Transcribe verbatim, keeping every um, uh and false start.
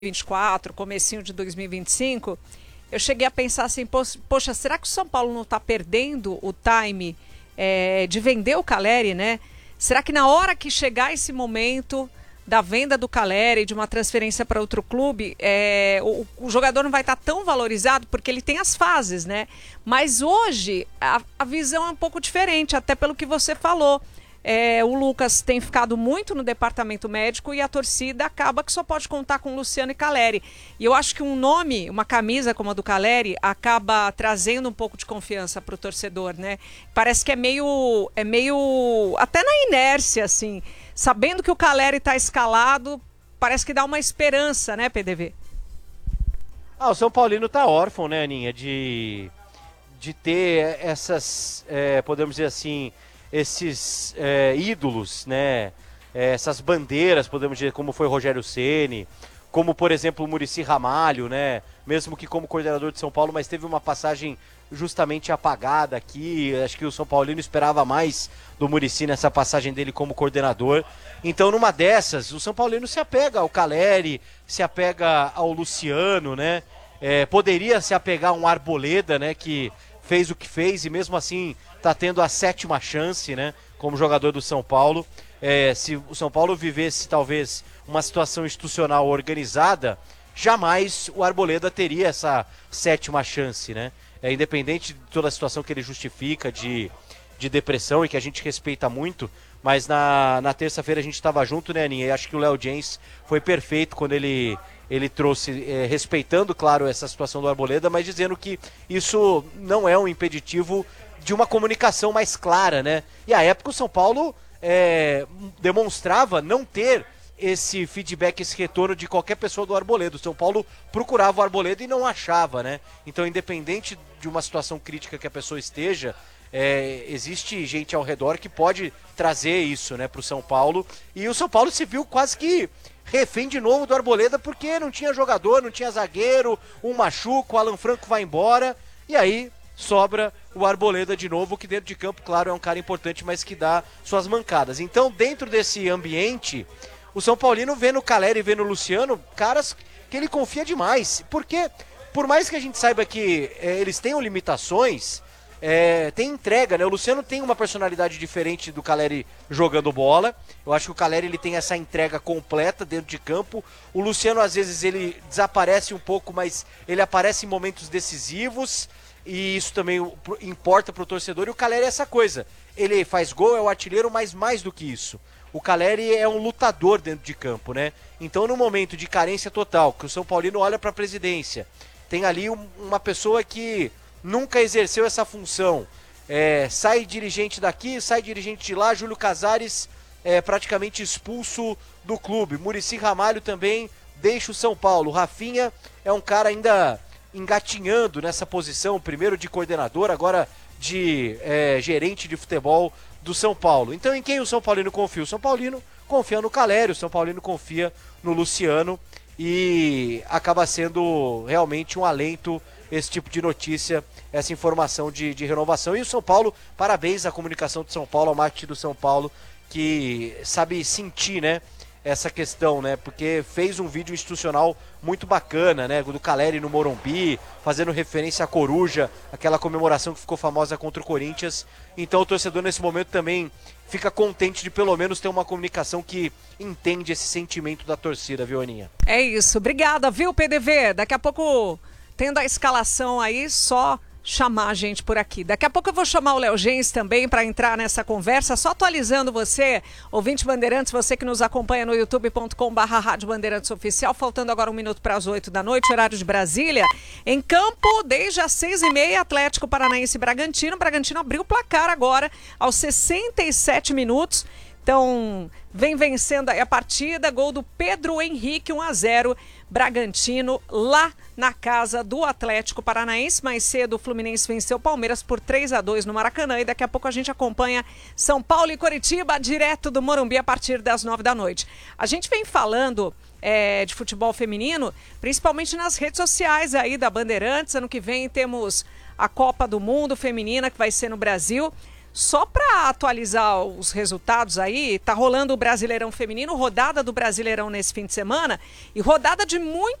vinte e quatro, comecinho de dois mil e vinte e cinco, eu cheguei a pensar assim, poxa, será que o São Paulo não está perdendo o time é, de vender o Calleri, né? Será que na hora que chegar esse momento da venda do Calleri, de uma transferência para outro clube, é, o, o jogador não vai estar tão valorizado, porque ele tem as fases, né? Mas hoje a, a visão é um pouco diferente, até pelo que você falou. É, o Lucas tem ficado muito no departamento médico e a torcida acaba que só pode contar com Luciano e Calleri. E eu acho que um nome, uma camisa como a do Calleri, acaba trazendo um pouco de confiança para o torcedor, né? Parece que é meio, é meio, até na inércia, assim, sabendo que o Calleri está escalado, parece que dá uma esperança, né, P D V? Ah, o São Paulino tá órfão, né, Aninha, de, de ter essas, é, podemos dizer assim, esses é, ídolos, né? É, essas bandeiras, podemos dizer, como foi o Rogério Ceni, como, por exemplo, o Muricy Ramalho, né? Mesmo que como coordenador de São Paulo, mas teve uma passagem justamente apagada aqui. Acho que o São Paulino esperava mais do Muricy nessa passagem dele como coordenador. Então, numa dessas, o São Paulino se apega ao Calleri, se apega ao Luciano, né? É, poderia se apegar a um Arboleda, né? Que fez o que fez e mesmo assim está tendo a sétima chance, né, como jogador do São Paulo. É, se o São Paulo vivesse talvez uma situação institucional organizada, jamais o Arboleda teria essa sétima chance, né? É, independente de toda a situação que ele justifica de, de depressão e que a gente respeita muito, mas na, na terça-feira a gente estava junto, né, Aninha? E acho que o Léo Jens foi perfeito quando ele, ele trouxe, é, respeitando, claro, essa situação do Arboleda, mas dizendo que isso não é um impeditivo de uma comunicação mais clara, né? E à época o São Paulo é, demonstrava não ter esse feedback, esse retorno de qualquer pessoa do Arboleda. O São Paulo procurava o Arboleda e não achava, né? Então, independente de uma situação crítica que a pessoa esteja, é, existe gente ao redor que pode trazer isso, né, para o São Paulo. E o São Paulo se viu quase que refém de novo do Arboleda, porque não tinha jogador, não tinha zagueiro, um machuca, o Alan Franco vai embora, e aí sobra o Arboleda de novo, que dentro de campo, claro, é um cara importante, mas que dá suas mancadas. Então, dentro desse ambiente, o São Paulino vê no Calleri e vê no Luciano caras que ele confia demais. Porque, por mais que a gente saiba que é, eles tenham limitações, é, tem entrega, né? O Luciano tem uma personalidade diferente do Calleri jogando bola. Eu acho que o Calleri ele tem essa entrega completa dentro de campo. O Luciano, às vezes, ele desaparece um pouco, mas ele aparece em momentos decisivos. E isso também importa para o torcedor. E o Calleri é essa coisa. Ele faz gol, é o artilheiro, mas mais do que isso. O Calleri é um lutador dentro de campo, né? Então, no momento de carência total, que o São Paulino olha para a presidência, tem ali um, uma pessoa que nunca exerceu essa função. É, sai dirigente daqui, sai dirigente de lá. Júlio Casares é praticamente expulso do clube. Muricy Ramalho também deixa o São Paulo. Rafinha é um cara ainda engatinhando nessa posição, primeiro de coordenador, agora de é, gerente de futebol do São Paulo. Então, em quem o São Paulino confia? O São Paulino confia no Calleri, o São Paulino confia no Luciano, e acaba sendo realmente um alento esse tipo de notícia, essa informação de, de renovação. E o São Paulo, parabéns à comunicação de São Paulo, ao marketing do São Paulo, que sabe sentir, né, essa questão, né, porque fez um vídeo institucional muito bacana, né, do Calleri no Morumbi, fazendo referência à Coruja, aquela comemoração que ficou famosa contra o Corinthians. Então o torcedor nesse momento também fica contente de pelo menos ter uma comunicação que entende esse sentimento da torcida, viu, Aninha? É isso, obrigada, viu, P D V? Daqui a pouco, tendo a escalação aí, só chamar a gente por aqui. Daqui a pouco eu vou chamar o Léo Jens também para entrar nessa conversa, só atualizando você, ouvinte Bandeirantes, você que nos acompanha no youtube ponto com barra Rádio Bandeirantes Oficial, faltando agora um minuto para as oito da noite, horário de Brasília. Em campo, desde as seis e meia, Atlético Paranaense e Bragantino. Bragantino abriu o placar agora aos sessenta e sete minutos. Então, vem vencendo aí a partida, gol do Pedro Henrique, um a zero, Bragantino, lá na casa do Atlético Paranaense. Mais cedo o Fluminense venceu o Palmeiras por três a dois no Maracanã, e daqui a pouco a gente acompanha São Paulo e Coritiba, direto do Morumbi, a partir das nove da noite. A gente vem falando é, de futebol feminino, principalmente nas redes sociais aí da Bandeirantes. Ano que vem temos a Copa do Mundo Feminina, que vai ser no Brasil. Só para atualizar os resultados aí, tá rolando o Brasileirão Feminino, rodada do Brasileirão nesse fim de semana e rodada de muito